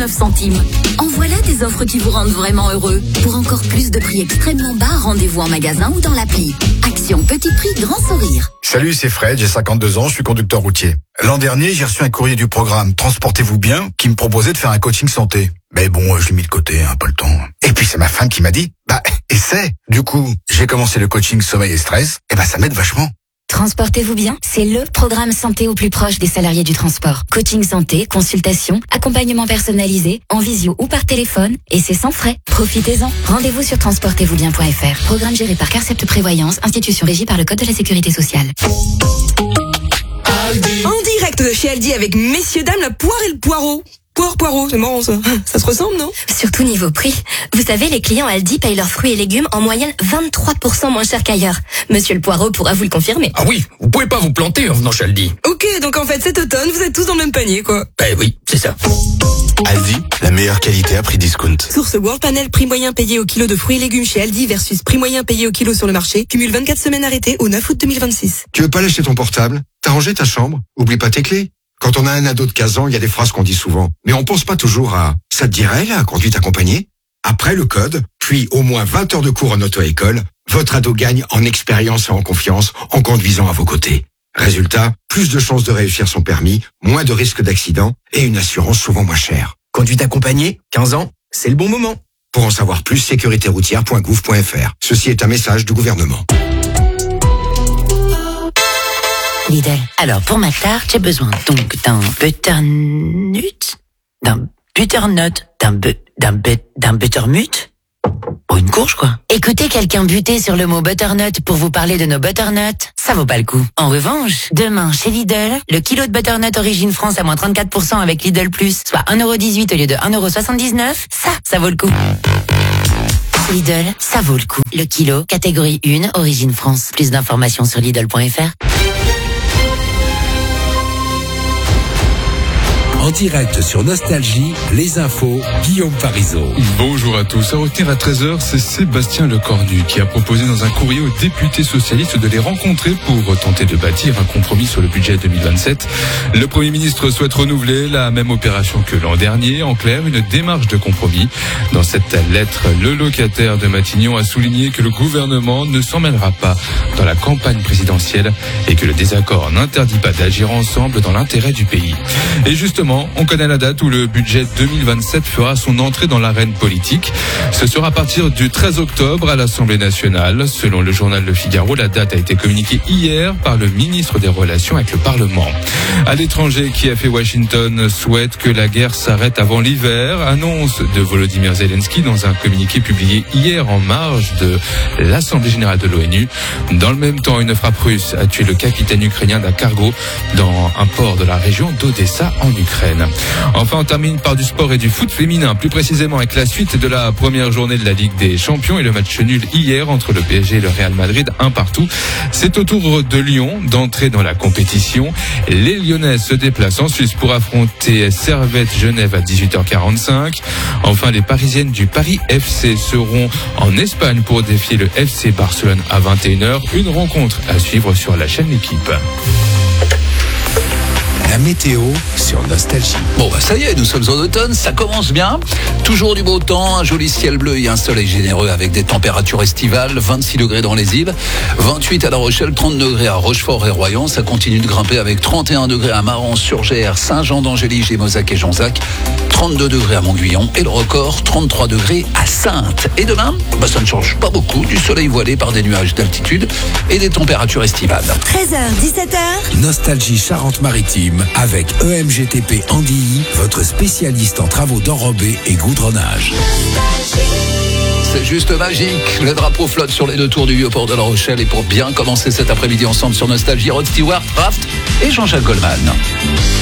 centimes. En voilà des offres qui vous rendent vraiment heureux. Pour encore plus de prix extrêmement bas, rendez-vous en magasin ou dans l'appli. Action petit prix, grand sourire. Salut, c'est Fred, j'ai 52 ans, je suis conducteur routier. L'an dernier, j'ai reçu un courrier du programme Transportez-vous bien qui me proposait de faire un coaching santé. Mais bon, je l'ai mis de côté, pas le temps. Et puis c'est ma femme qui m'a dit, essaie. Du coup, j'ai commencé le coaching sommeil et stress, et ça m'aide vachement. Transportez-vous bien, c'est le programme santé au plus proche des salariés du transport. Coaching santé, consultation, accompagnement personnalisé, en visio ou par téléphone, et c'est sans frais. Profitez-en. Rendez-vous sur transportezvousbien.fr. Programme géré par Carcept Prévoyance, institution régie par le Code de la Sécurité sociale. En direct de chez Aldi avec messieurs dames, la poire et le poireau. Poireau, c'est marrant ça. Ça se ressemble, non? Surtout niveau prix. Vous savez, les clients Aldi payent leurs fruits et légumes en moyenne 23% moins cher qu'ailleurs. Monsieur le Poireau pourra vous le confirmer. Ah oui, vous pouvez pas vous planter en venant chez Aldi. Ok, donc en fait cet automne, vous êtes tous dans le même panier, quoi. Oui, c'est ça. Aldi, la meilleure qualité à prix discount. Source World Panel, prix moyen payé au kilo de fruits et légumes chez Aldi versus prix moyen payé au kilo sur le marché. Cumule 24 semaines arrêtées au 9 août 2026. Tu veux pas lâcher ton portable? T'as rangé ta chambre? Oublie pas tes clés. Quand on a un ado de 15 ans, il y a des phrases qu'on dit souvent. Mais on pense pas toujours à « ça te dirait, la conduite accompagnée ?» Après le code, puis au moins 20 heures de cours en auto-école, votre ado gagne en expérience et en confiance en conduisant à vos côtés. Résultat, plus de chances de réussir son permis, moins de risques d'accident et une assurance souvent moins chère. Conduite accompagnée, 15 ans, c'est le bon moment. Pour en savoir plus, sécuritéroutière.gouv.fr. Ceci est un message du gouvernement. Lidl. Alors, pour ma tarte, j'ai besoin donc d'un butternut, d'un buttermut. Oh, une courge, quoi. Écoutez quelqu'un buter sur le mot butternut pour vous parler de nos butternuts, ça vaut pas le coup. En revanche, demain, chez Lidl, le kilo de butternut Origine France à moins 34% avec Lidl Plus, soit 1,18€ au lieu de 1,79€, ça vaut le coup. Lidl, ça vaut le coup. Le kilo, catégorie 1, Origine France. Plus d'informations sur Lidl.fr. En direct sur Nostalgie, les infos, Guillaume Parisot. Bonjour à tous. À retenir à 13h, c'est Sébastien Lecornu qui a proposé dans un courrier aux députés socialistes de les rencontrer pour tenter de bâtir un compromis sur le budget 2027. Le Premier ministre souhaite renouveler la même opération que l'an dernier. En clair, une démarche de compromis. Dans cette lettre, le locataire de Matignon a souligné que le gouvernement ne s'en mêlera pas dans la campagne présidentielle et que le désaccord n'interdit pas d'agir ensemble dans l'intérêt du pays. Et justement, on connaît la date où le budget 2027 fera son entrée dans l'arène politique. Ce sera à partir du 13 octobre à l'Assemblée nationale. Selon le journal Le Figaro, la date a été communiquée hier par le ministre des Relations avec le Parlement. À l'étranger, qui a fait Washington souhaite que la guerre s'arrête avant l'hiver. Annonce de Volodymyr Zelensky dans un communiqué publié hier en marge de l'Assemblée générale de l'ONU. Dans le même temps, une frappe russe a tué le capitaine ukrainien d'un cargo dans un port de la région d'Odessa en Ukraine. Enfin, on termine par du sport et du foot féminin, plus précisément avec la suite de la première journée de la Ligue des Champions et le match nul hier entre le PSG et le Real Madrid, 1-1. C'est au tour de Lyon d'entrer dans la compétition. Les Lyonnais se déplacent en Suisse pour affronter Servette Genève à 18h45. Enfin, les Parisiennes du Paris FC seront en Espagne pour défier le FC Barcelone à 21h. Une rencontre à suivre sur la chaîne L'équipe. La météo sur Nostalgie. Bon, ça y est, nous sommes en automne, ça commence bien. Toujours du beau temps, un joli ciel bleu et un soleil généreux avec des températures estivales, 26 degrés dans les îles, 28 à La Rochelle, 30 degrés à Rochefort et Royan. Ça continue de grimper avec 31 degrés à Maran-sur-Gers, Saint-Jean-d'Angély, Gémozac et Jonzac, 32 degrés à Montguyon et le record, 33 degrés à Saintes. Et demain, ça ne change pas beaucoup, du soleil voilé par des nuages d'altitude et des températures estivales. 13h, 17h. Nostalgie Charente-Maritime avec EMGTP Andilly, votre spécialiste en travaux d'enrobé et goudronnage. C'est juste magique. Le drapeau flotte sur les deux tours du Vieux-Port de La Rochelle. Et pour bien commencer cet après-midi ensemble sur Nostalgie, Rod Stewart, Kraft et Jean-Jacques Goldman.